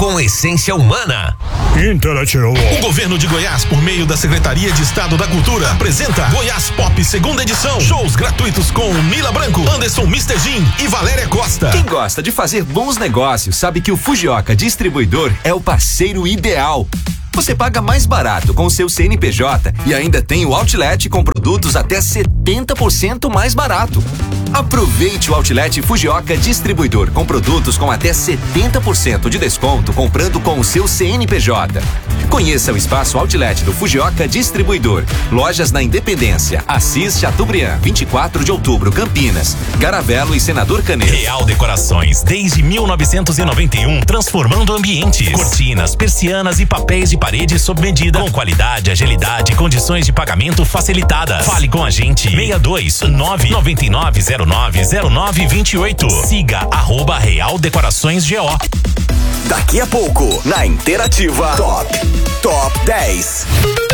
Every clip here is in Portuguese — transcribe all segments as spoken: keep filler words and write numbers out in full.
com essência humana. Interativo. O governo de Goiás, por meio da Secretaria de Estado da Cultura, apresenta Goiás Pop segunda edição. Shows gratuitos com Mila Branco, Anderson mister Jim e Valéria Costa. Quem gosta de fazer bons negócios sabe que o Fujioka Distribuidor é o parceiro ideal. Você paga mais barato com o seu C N P J e ainda tem o Outlet com produtos até setenta por cento mais barato. Aproveite o Outlet Fujioka Distribuidor com produtos com até setenta por cento de desconto comprando com o seu C N P J. Conheça o espaço Outlet do Fujioka Distribuidor. Lojas na Independência, Assis, Chateaubriand, vinte e quatro de outubro, Campinas, Garavelo e Senador Canedo. Real Decorações, desde mil novecentos e noventa e um, transformando ambientes. Cortinas, persianas e papéis de parede sob medida, com qualidade, agilidade e condições de pagamento facilitadas. Fale com a gente, seis dois nove nove nove zero nove zero nove dois oito. Siga arroba Real Decorações G O. Daqui a pouco, na Interativa, Top, Top dez.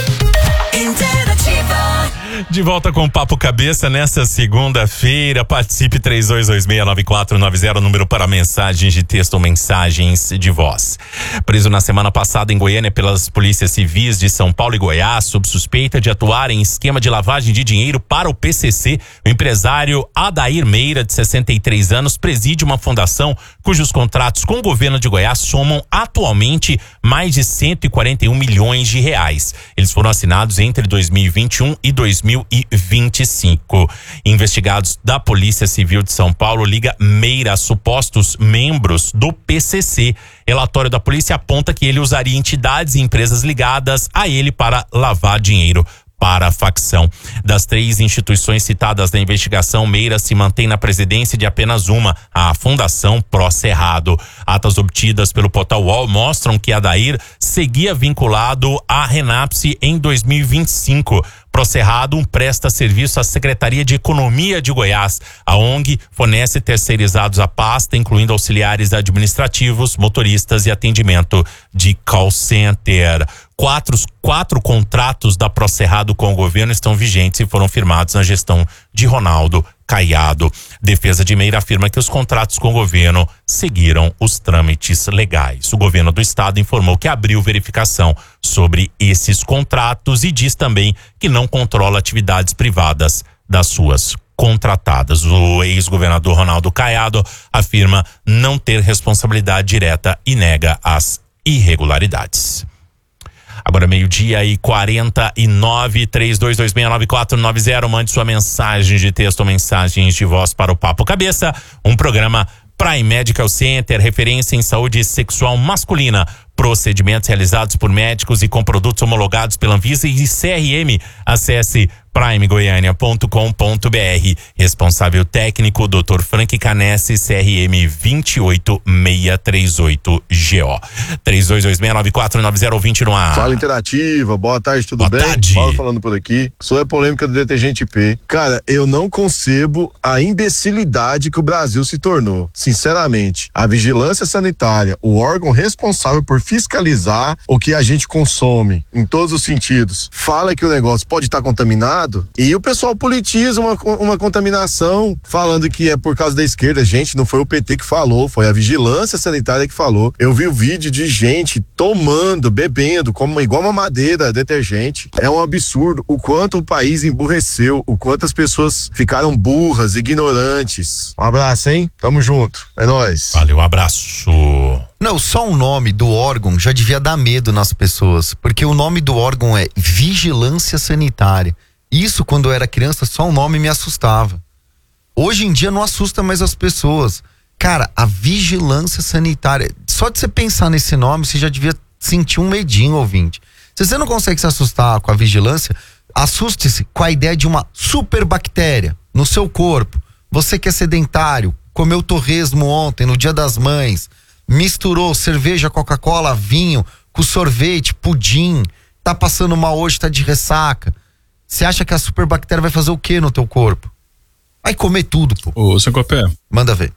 Interativa. De volta com o Papo Cabeça nessa segunda-feira. Participe três dois dois seis nove quatro nove zero, número para mensagens de texto ou mensagens de voz. Preso na semana passada em Goiânia pelas polícias civis de São Paulo e Goiás, sob suspeita de atuar em esquema de lavagem de dinheiro para o P C C, o empresário Adair Meira, de sessenta e três anos, preside uma fundação cujos contratos com o governo de Goiás somam atualmente mais de cento e quarenta e um milhões de reais. Eles foram assinados entre dois mil e vinte e um e dois mil e vinte e cinco. Investigados da Polícia Civil de São Paulo liga Meira a supostos membros do P C C. Relatório da polícia aponta que ele usaria entidades e empresas ligadas a ele para lavar dinheiro para a facção. Das três instituições citadas na investigação, Meira se mantém na presidência de apenas uma, a Fundação Pró Cerrado. Atas obtidas pelo portal U O L mostram que Adair seguia vinculado à Renapse em dois mil e vinte e cinco. Pró Cerrado presta serviço à Secretaria de Economia de Goiás. A O N G fornece terceirizados à pasta, incluindo auxiliares administrativos, motoristas e atendimento de call center. Quatro, quatro contratos da Pró Cerrado com o governo estão vigentes e foram firmados na gestão de Ronaldo Caiado. Defesa de Meira afirma que os contratos com o governo seguiram os trâmites legais. O governo do estado informou que abriu verificação sobre esses contratos e diz também que não controla atividades privadas das suas contratadas. O ex-governador Ronaldo Caiado afirma não ter responsabilidade direta e nega as irregularidades. Agora meio-dia e quarenta e nove, três dois dois seis nove quatro nove zero. Mande sua mensagem de texto ou mensagens de voz para o Papo Cabeça, um programa Prime Medical Center, referência em saúde sexual masculina. Procedimentos realizados por médicos e com produtos homologados pela Anvisa e C R M. Acesse prime goiânia ponto com ponto b r. Responsável técnico, doutor Frank Canesse, C R M vinte e oito seis três oito G O. três dois dois seis nove quatro nove zero vinte no ar. Fala Interativa, boa tarde, tudo boa bem? Tarde. Paulo falando por aqui. Sou a polêmica do detergente P. Cara, eu não concebo a imbecilidade que o Brasil se tornou. Sinceramente, a vigilância sanitária, o órgão responsável por fiscalizar o que a gente consome, em todos os sentidos, fala que o negócio pode estar contaminado e o pessoal politiza uma, uma contaminação falando que é por causa da esquerda. Gente, não foi o P T que falou, foi a vigilância sanitária que falou. Eu vi o vídeo de gente tomando, bebendo, como igual uma madeira, detergente. É um absurdo o quanto o país emburreceu, o quanto as pessoas ficaram burras, ignorantes. Um abraço, hein? Tamo junto. É nóis. Valeu, um abraço. Não, só o nome do órgão já devia dar medo nas pessoas, porque o nome do órgão é Vigilância Sanitária. Isso, quando eu era criança, só o nome me assustava. Hoje em dia não assusta mais as pessoas. Cara, a Vigilância Sanitária, só de você pensar nesse nome, você já devia sentir um medinho, ouvinte. Se você não consegue se assustar com a vigilância, assuste-se com a ideia de uma superbactéria no seu corpo. Você que é sedentário, comeu torresmo ontem, no Dia das Mães, misturou cerveja, Coca-Cola, vinho, com sorvete, pudim, tá passando mal hoje, tá de ressaca. Você acha que a superbactéria vai fazer o que no teu corpo? Vai comer tudo, pô. Ô, Sancopé. Manda ver.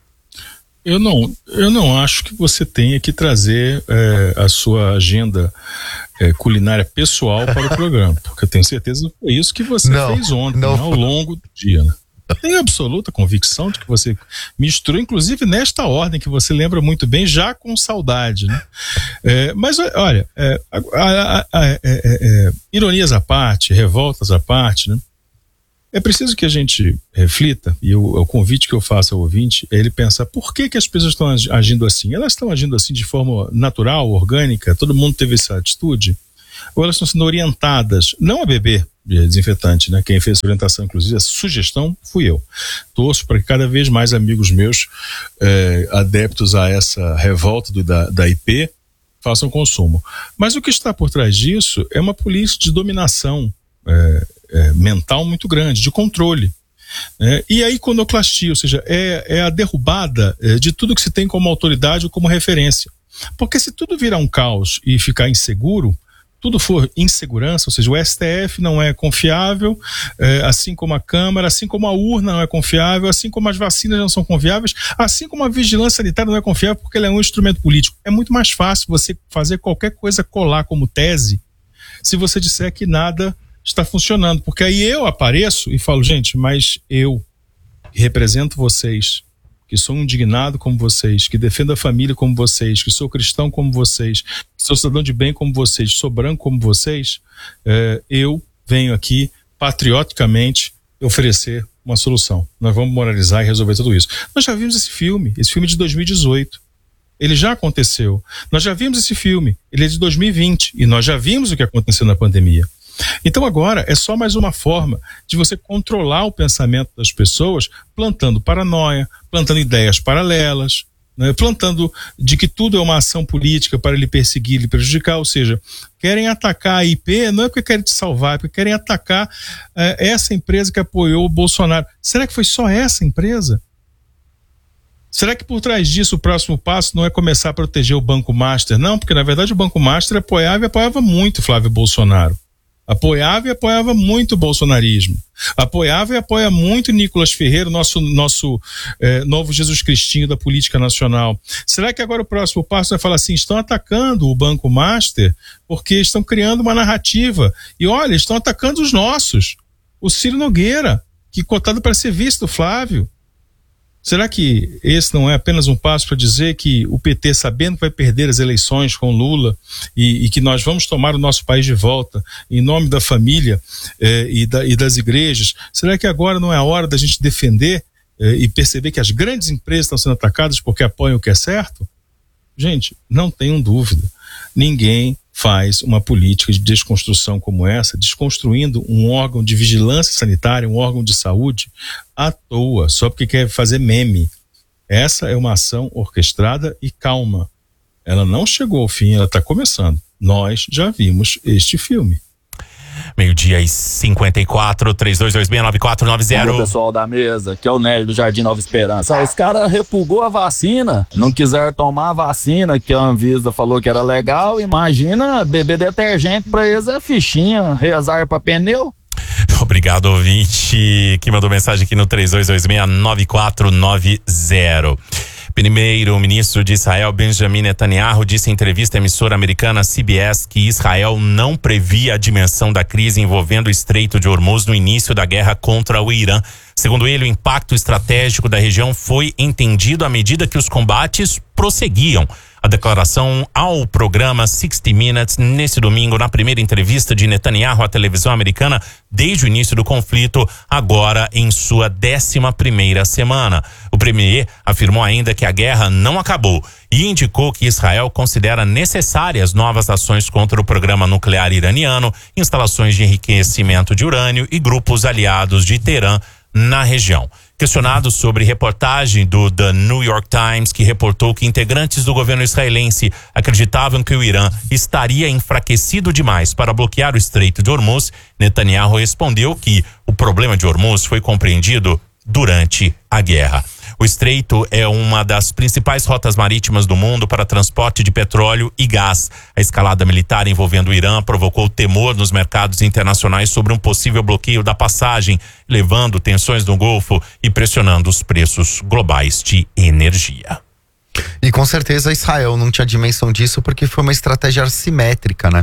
Eu não, eu não acho que você tenha que trazer é, a sua agenda é, culinária pessoal para o programa, porque eu tenho certeza que foi isso que você não, fez ontem, não, né, ao longo do dia, né? Tenho absoluta convicção de que você misturou, inclusive nesta ordem que você lembra muito bem, já com saudade, né? É, mas olha, é, a, a, a, é, é, ironias à parte, revoltas à parte, né? É preciso que a gente reflita, e o, o convite que eu faço ao ouvinte é ele pensar por que que as pessoas estão agindo assim. Elas estão agindo assim de forma natural, orgânica, todo mundo teve essa atitude, ou elas estão sendo orientadas, não a beber desinfetante, né? Quem fez essa orientação, inclusive, essa sugestão, fui eu. Torço para que cada vez mais amigos meus eh, adeptos a essa revolta do, da, da I P façam consumo. Mas o que está por trás disso é uma política de dominação eh, eh, mental muito grande, de controle. Né? E a iconoclastia, ou seja, é, é a derrubada eh, de tudo que se tem como autoridade ou como referência. Porque se tudo virar um caos e ficar inseguro, tudo for insegurança, ou seja, o S T F não é confiável, é, assim como a Câmara, assim como a urna não é confiável, assim como as vacinas não são confiáveis, assim como a vigilância sanitária não é confiável porque ela é um instrumento político. É muito mais fácil você fazer qualquer coisa colar como tese se você disser que nada está funcionando, porque aí eu apareço e falo, gente, mas eu que represento vocês, que sou indignado como vocês, que defendo a família como vocês, que sou cristão como vocês, que sou cidadão de bem como vocês, sou branco como vocês, é, eu venho aqui patrioticamente oferecer uma solução. Nós vamos moralizar e resolver tudo isso. Nós já vimos esse filme, esse filme de dois mil e dezoito. Ele já aconteceu. Nós já vimos esse filme, ele é de dois mil e vinte, e nós já vimos o que aconteceu na pandemia. Então agora é só mais uma forma de você controlar o pensamento das pessoas, plantando paranoia, plantando ideias paralelas, né, plantando de que tudo é uma ação política para lhe perseguir, lhe prejudicar, ou seja, querem atacar a I P, não é porque querem te salvar, é porque querem atacar é, essa empresa que apoiou o Bolsonaro. Será que foi só essa empresa? Será que por trás disso o próximo passo não é começar a proteger o Banco Master? Não, porque na verdade o Banco Master apoiava e apoiava muito Flávio Bolsonaro. Apoiava e apoiava muito o bolsonarismo. Apoiava e apoia muito Nicolas Ferreira, nosso, nosso eh, novo Jesus Cristinho da política nacional. Será que agora o próximo passo vai falar assim, estão atacando o Banco Master porque estão criando uma narrativa. E olha, estão atacando os nossos. O Ciro Nogueira, que cotado para ser vice do Flávio. Será que esse não é apenas um passo para dizer que o P T, sabendo que vai perder as eleições com Lula e, e que nós vamos tomar o nosso país de volta em nome da família eh, e, da, e das igrejas, será que agora não é a hora da gente defender eh, e perceber que as grandes empresas estão sendo atacadas porque apoiam o que é certo? Gente, não tenham dúvida, ninguém faz uma política de desconstrução como essa, desconstruindo um órgão de vigilância sanitária, um órgão de saúde, à toa, só porque quer fazer meme. Essa é uma ação orquestrada e calma. Ela não chegou ao fim, ela está começando. Nós já vimos este filme. Meio-dia e cinquenta e quatro, três dois dois seis, nove quatro nove zero. O pessoal da mesa, que é o Nélio do Jardim Nova Esperança. Os caras repulgou a vacina, não quiseram tomar a vacina que a Anvisa falou que era legal. Imagina, beber detergente pra eles é fichinha, rezar pra pneu. Obrigado, ouvinte, que mandou mensagem aqui no três dois dois seis, nove quatro nove zero. Primeiro, o ministro de Israel, Benjamin Netanyahu, disse em entrevista à emissora americana C B S que Israel não previa a dimensão da crise envolvendo o Estreito de Hormuz no início da guerra contra o Irã. Segundo ele, o impacto estratégico da região foi entendido à medida que os combates prosseguiam. A declaração ao programa sixty minutes nesse domingo, na primeira entrevista de Netanyahu à televisão americana desde o início do conflito, agora em sua décima primeira semana. O premier afirmou ainda que a guerra não acabou e indicou que Israel considera necessárias novas ações contra o programa nuclear iraniano, instalações de enriquecimento de urânio e grupos aliados de Teherã na região. Questionado sobre reportagem do The New York Times, que reportou que integrantes do governo israelense acreditavam que o Irã estaria enfraquecido demais para bloquear o Estreito de Hormuz, Netanyahu respondeu que o problema de Hormuz foi compreendido durante a guerra. O estreito é uma das principais rotas marítimas do mundo para transporte de petróleo e gás. A escalada militar envolvendo o Irã provocou temor nos mercados internacionais sobre um possível bloqueio da passagem, levando tensões no Golfo e pressionando os preços globais de energia. E com certeza Israel não tinha dimensão disso porque foi uma estratégia assimétrica, né? O que,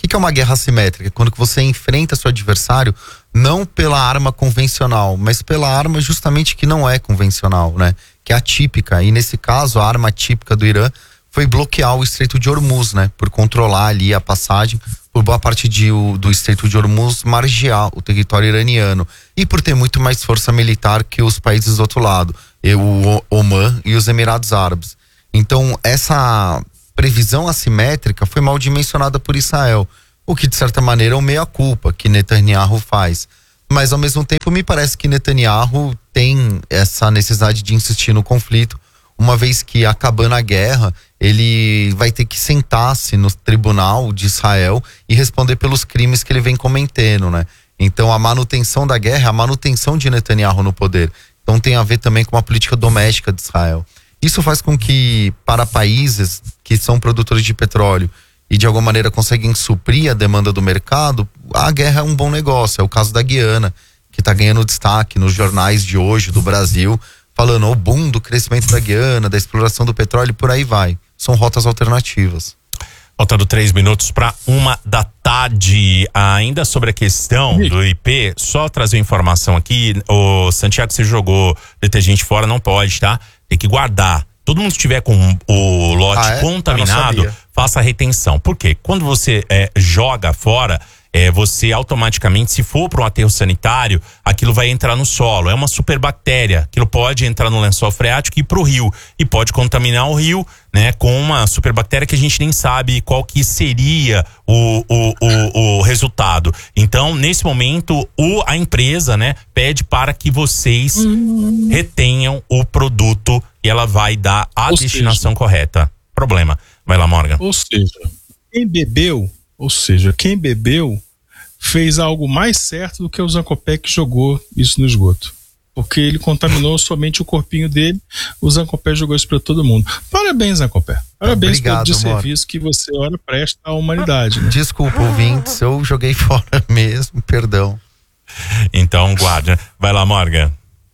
que é uma guerra assimétrica? Quando que você enfrenta seu adversário não pela arma convencional, mas pela arma justamente que não é convencional, né? Que é atípica. E nesse caso, a arma típica do Irã foi bloquear o Estreito de Hormuz, né? Por controlar ali a passagem por boa parte de, o, do Estreito de Hormuz, margear o território iraniano. E por ter muito mais força militar que os países do outro lado, e o Omã e os Emirados Árabes. Então, essa previsão assimétrica foi mal dimensionada por Israel. O que, de certa maneira, é o meia-culpa que Netanyahu faz. Mas, ao mesmo tempo, me parece que Netanyahu tem essa necessidade de insistir no conflito, uma vez que, acabando a guerra, ele vai ter que sentar-se no tribunal de Israel e responder pelos crimes que ele vem cometendo, né? Então, a manutenção da guerra é a manutenção de Netanyahu no poder. Então, tem a ver também com a política doméstica de Israel. Isso faz com que, para países que são produtores de petróleo e de alguma maneira conseguem suprir a demanda do mercado, a guerra é um bom negócio. É o caso da Guiana, que está ganhando destaque nos jornais de hoje do Brasil, falando o boom do crescimento da Guiana, da exploração do petróleo e por aí vai. São rotas alternativas. Faltando três minutos para uma da tarde. Ainda sobre a questão do I P, só trazer informação aqui. O Santiago, você jogou detergente fora, não pode, tá? Tem que guardar. Todo mundo que estiver com o lote ah, é? contaminado, faça a retenção. Por quê? Quando você é, joga fora, é, você automaticamente, se for para um aterro sanitário, aquilo vai entrar no solo. É uma superbactéria. Aquilo pode entrar no lençol freático e ir para o rio. E pode contaminar o rio, né, com uma superbactéria que a gente nem sabe qual que seria o, o, o, o resultado. Então, nesse momento, o, a empresa, né, pede para que vocês hum. retenham o produto e ela vai dar a ou destinação seja, correta. Problema. Vai lá, Morgan. Ou seja, quem bebeu, ou seja, quem bebeu fez algo mais certo do que o Zancopé que jogou isso no esgoto. Porque ele contaminou somente o corpinho dele, o Zancopé jogou isso para todo mundo. Parabéns, Zancopé. Parabéns Obrigado, pelo amor. serviço que você, ora, presta à humanidade. Né? Desculpa, ouvintes, eu joguei fora mesmo, perdão. Então, guarda. Vai lá, Morgan.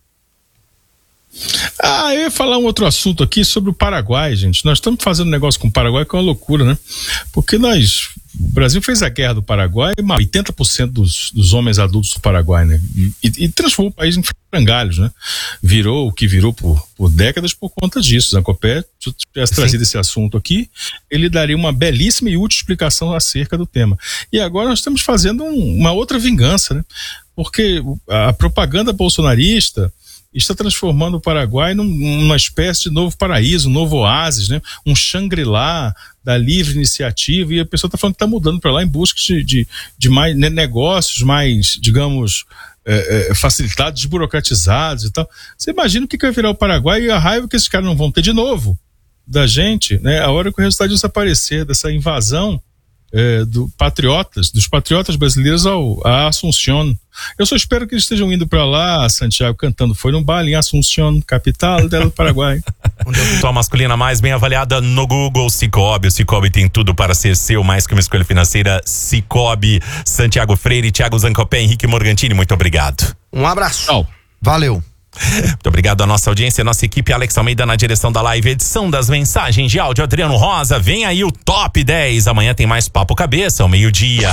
Ah, eu ia falar um outro assunto aqui sobre o Paraguai, gente. Nós estamos fazendo um negócio com o Paraguai que é uma loucura, né? Porque nós, o Brasil fez a guerra do Paraguai, oitenta por cento dos, dos homens adultos do Paraguai, né? E, e transformou o país em frangalhos, né? Virou o que virou por, por décadas por conta disso. Zancopé, se eu tivesse Sim. trazido esse assunto aqui, ele daria uma belíssima e útil explicação acerca do tema. E agora nós estamos fazendo um, uma outra vingança, né? Porque a propaganda bolsonarista está transformando o Paraguai num, numa espécie de novo paraíso, um novo oásis, né? Um Shangri-La da livre iniciativa, e a pessoa está falando que está mudando para lá em busca de, de, de mais né, negócios mais, digamos, é, é, facilitados, desburocratizados e tal. Você imagina o que, que vai virar o Paraguai e a raiva que esses caras não vão ter de novo da gente, né? A hora que o resultado disso aparecer, dessa invasão É, do patriotas, dos patriotas brasileiros ao, a Assunción. Eu só espero que eles estejam indo para lá, Santiago, cantando Foi num baile em Assunción, capital do Paraguai. Tua masculina mais bem avaliada no Google, Cicobi. O Cicobi tem tudo para ser seu, mais que uma escolha financeira. Cicobi. Santiago Freire, Thiago Zancopé, Henrique Morgantini, muito obrigado. Um abraço. Tchau. Valeu. Muito obrigado à nossa audiência, à nossa equipe. Alex Almeida na direção da live, edição das mensagens de áudio, Adriano Rosa. Vem aí o Top dez. Amanhã tem mais Papo Cabeça ao meio-dia.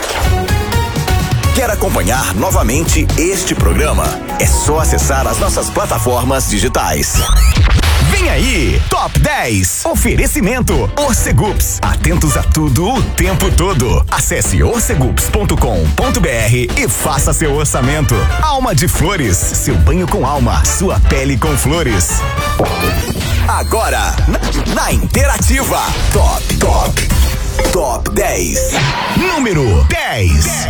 Quer acompanhar novamente este programa? É só acessar as nossas plataformas digitais. Vem aí, Top dez. Oferecimento Orcegups. Atentos a tudo o tempo todo. Acesse orcegups ponto com ponto br e faça seu orçamento. Alma de Flores. Seu banho com alma. Sua pele com flores. Agora, na, na Interativa. Top, top, top dez. Número dez.